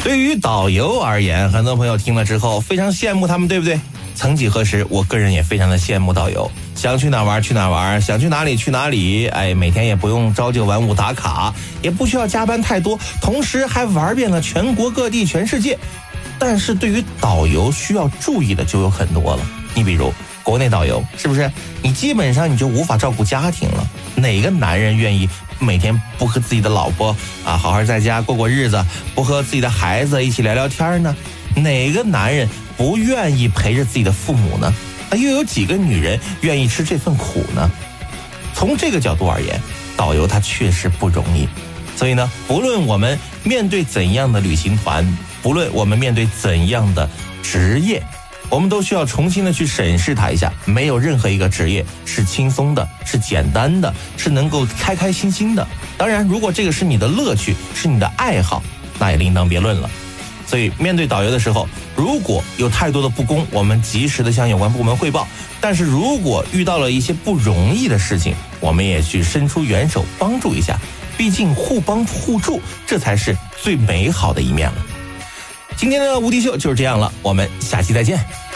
对于导游而言，很多朋友听了之后非常羡慕他们，对不对？曾几何时，我个人也非常的羡慕导游，想去哪玩去哪玩，想去哪里去哪里，每天也不用朝九晚五打卡，也不需要加班太多，同时还玩遍了全国各地全世界。但是对于导游需要注意的就有很多了，你比如国内导游，是不是你基本上你就无法照顾家庭了？哪个男人愿意每天不和自己的老婆好好在家过过日子，不和自己的孩子一起聊聊天呢？哪个男人不愿意陪着自己的父母呢？又有几个女人愿意吃这份苦呢？从这个角度而言，导游他确实不容易。所以呢，不论我们面对怎样的旅行团，不论我们面对怎样的职业，我们都需要重新的去审视它一下。没有任何一个职业是轻松的，是简单的，是能够开开心心的。当然，如果这个是你的乐趣，是你的爱好，那也另当别论了。所以面对导游的时候，如果有太多的不公，我们及时的向有关部门汇报。但是如果遇到了一些不容易的事情，我们也去伸出援手帮助一下。毕竟互帮互助，这才是最美好的一面了。今天的无敌秀就是这样了，我们下期再见。